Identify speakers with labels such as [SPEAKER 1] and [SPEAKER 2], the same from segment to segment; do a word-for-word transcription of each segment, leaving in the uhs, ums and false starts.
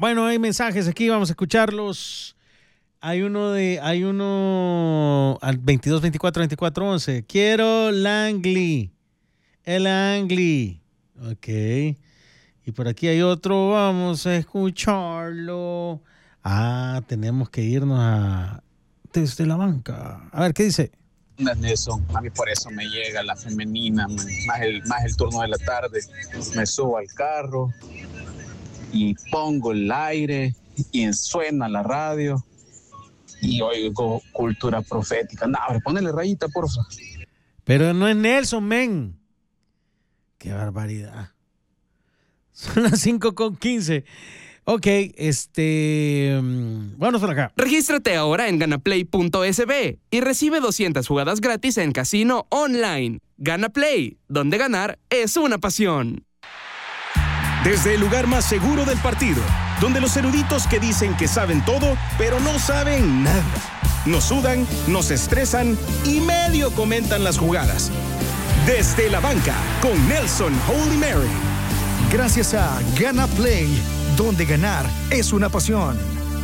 [SPEAKER 1] Bueno, hay mensajes aquí, vamos a escucharlos. Hay uno de, hay uno al veintidós veinticuatro veinticuatro once. Quiero Langley. El Langley. Ok. Y por aquí hay otro, vamos a escucharlo. Ah, tenemos que irnos a desde la banca. A ver, ¿qué dice?
[SPEAKER 2] Nelson, a mí por eso me llega la femenina, más el, más el turno de la tarde. Me subo al carro y pongo el aire y suena la radio y oigo cultura profética. No, ponele rayita, porfa.
[SPEAKER 1] Pero no es Nelson, men. Qué barbaridad. Son las cinco con quince. Ok, este... Vamos por acá.
[SPEAKER 3] Regístrate ahora en ganaplay punto es be y recibe doscientas jugadas gratis en casino online. GanaPlay, donde ganar es una pasión.
[SPEAKER 4] Desde el lugar más seguro del partido, donde los eruditos que dicen que saben todo, pero no saben nada. Nos sudan, nos estresan y medio comentan las jugadas. Desde la banca, con Nelson Holy Mary.
[SPEAKER 5] Gracias a GanaPlay, donde ganar es una pasión.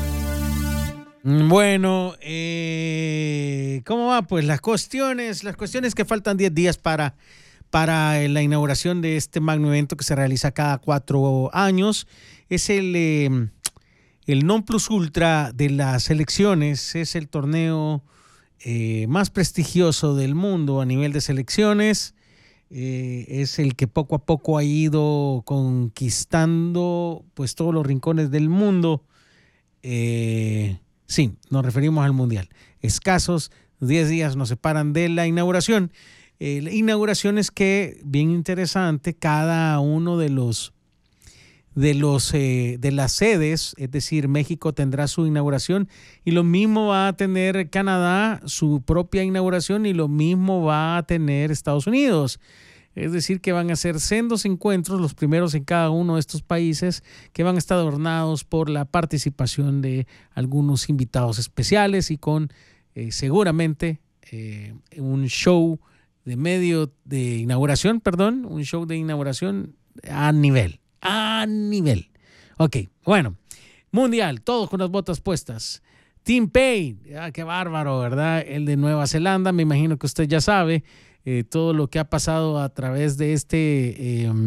[SPEAKER 1] Bueno, eh, ¿cómo va? Pues las cuestiones, las cuestiones que faltan diez días para, para la inauguración de este magno evento que se realiza cada cuatro años. Es el, eh, el non plus ultra de las selecciones, es el torneo eh, más prestigioso del mundo a nivel de selecciones. Eh, es el que poco a poco ha ido conquistando pues todos los rincones del mundo. Eh, sí, nos referimos al Mundial. Escasos diez días nos separan de la inauguración. Eh, la inauguración es que, bien interesante, cada uno de los de los eh, de las sedes, es decir, México tendrá su inauguración y lo mismo va a tener Canadá, su propia inauguración, y lo mismo va a tener Estados Unidos. Es decir, que van a ser sendos encuentros, los primeros en cada uno de estos países, que van a estar adornados por la participación de algunos invitados especiales y con eh, seguramente eh, un show de medio de inauguración, perdón, un show de inauguración a nivel. A nivel. Ok, bueno. Mundial, todos con las botas puestas. Tim Payne, ah, qué bárbaro, ¿verdad? El de Nueva Zelanda, me imagino que usted ya sabe eh, todo lo que ha pasado a través de este eh,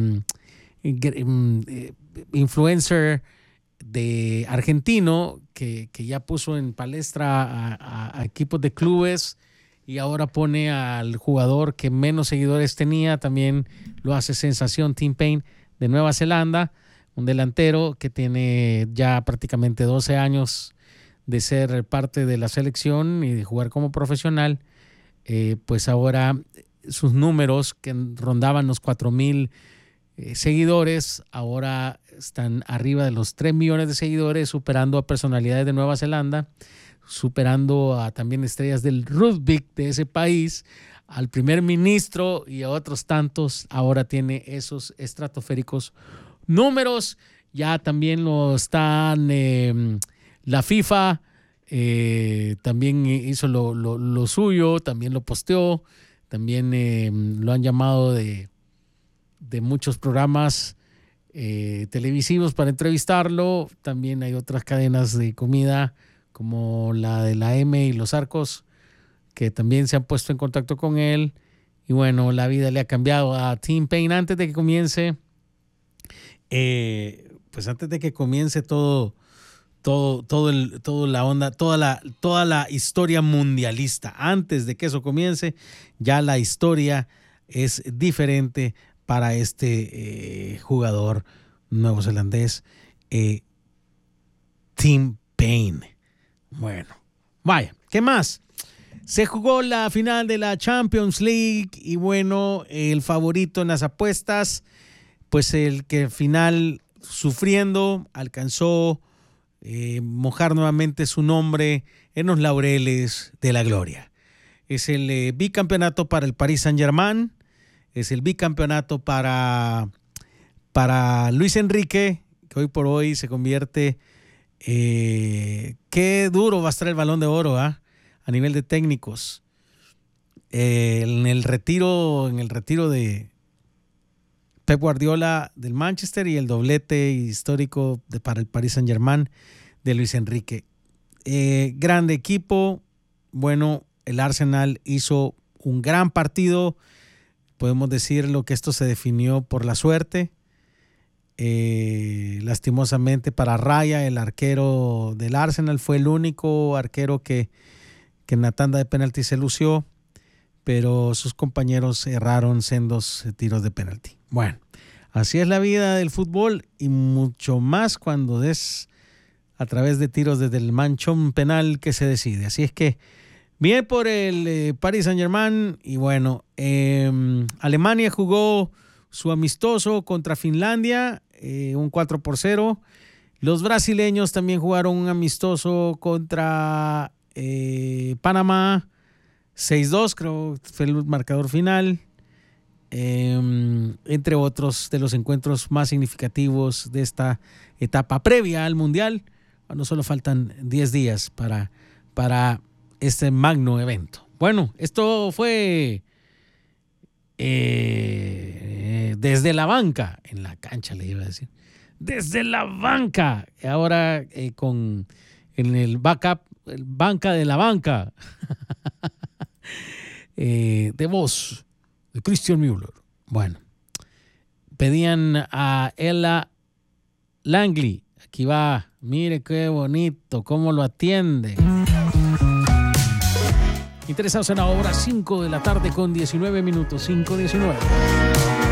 [SPEAKER 1] eh, influencer de argentino que, que ya puso en palestra a, a, a equipos de clubes y ahora pone al jugador que menos seguidores tenía, también lo hace sensación. Tim Payne de Nueva Zelanda, un delantero que tiene ya prácticamente doce años de ser parte de la selección y de jugar como profesional. Eh, pues ahora sus números que rondaban los cuatro mil eh, seguidores, ahora están arriba de los tres millones de seguidores, superando a personalidades de Nueva Zelanda, superando a también estrellas del rugby de ese país, al primer ministro y a otros tantos. Ahora tiene esos estratosféricos números. Ya también lo están, eh, la FIFA eh, también hizo lo, lo, lo suyo, también lo posteó, también eh, lo han llamado de, de muchos programas eh, televisivos para entrevistarlo. También hay otras cadenas de comida como la de la M y Los Arcos, que también se han puesto en contacto con él. Y bueno, la vida le ha cambiado a Tim Payne. Antes de que comience, eh, pues antes de que comience todo, todo, todo el, todo la onda, toda la, toda la historia mundialista, antes de que eso comience, ya la historia es diferente para este eh, jugador neozelandés, eh, Tim Payne. Bueno, vaya, ¿qué más? Se jugó la final de la Champions League y bueno, el favorito en las apuestas, pues el que al final, sufriendo, alcanzó eh, mojar nuevamente su nombre en los laureles de la gloria. Es el eh, bicampeonato para el Paris Saint-Germain, es el bicampeonato para, para Luis Enrique, que hoy por hoy se convierte, eh, qué duro va a estar el Balón de Oro, ¿ah? ¿eh? A nivel de técnicos, eh, en el retiro, en el retiro de Pep Guardiola del Manchester y el doblete histórico de, para el Paris Saint-Germain de Luis Enrique. Eh, grande equipo. Bueno, el Arsenal hizo un gran partido. Podemos decirlo que esto se definió por la suerte. Eh, lastimosamente para Raya, el arquero del Arsenal, fue el único arquero que, que en la tanda de penalti se lució, pero sus compañeros erraron sendos tiros de penalti. Bueno, así es la vida del fútbol y mucho más cuando es a través de tiros desde el manchón penal que se decide. Así es que bien por el eh, Paris Saint-Germain. Y bueno, eh, Alemania jugó su amistoso contra Finlandia, eh, un cuatro por cero. Los brasileños también jugaron un amistoso contra eh, Panamá, seis dos, creo que fue el marcador final. Eh, entre otros de los encuentros más significativos de esta etapa previa al Mundial, cuando solo faltan diez días para, para este magno evento. Bueno, esto fue eh, desde la banca, en la cancha le iba a decir, desde la banca, ahora eh, con en el backup, el banca de la banca, eh, de voz de Christian Müller. Bueno, pedían a Ella Langley. Aquí va, mire qué bonito, cómo lo atiende. Interesados en la obra, cinco de la tarde con diecinueve minutos, cinco diecinueve.